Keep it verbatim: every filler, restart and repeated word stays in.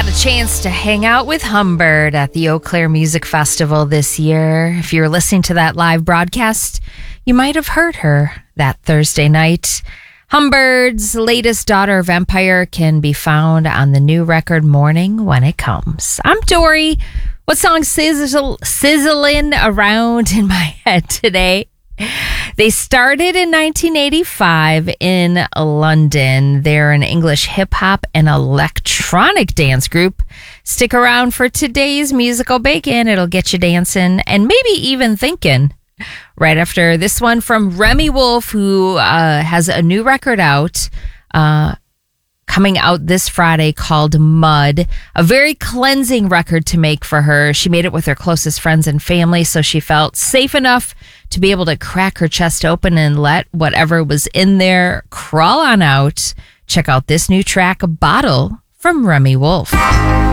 Got a chance to hang out with Humbird at the Eau Claire Music Festival this year. If you're listening to that live broadcast, you might have heard her that Thursday night. Humbird's latest Daughter of Empire can be found on the new record Morning When It Comes. I'm Dory. What song sizzle, sizzling around in my head today? They started in nineteen eighty-five in London. They're an English hip-hop and electronic dance group. Stick around for today's musical bacon. It'll get you dancing and maybe even thinking. Right after this one from Remi Wolf, who uh, has a new record out, uh, coming out this Friday called Mud. A very cleansing record to make for her. She made it with her closest friends and family, so she felt safe enough to be able to crack her chest open and let whatever was in there crawl on out. Check out this new track, Bottle, from Remi Wolf.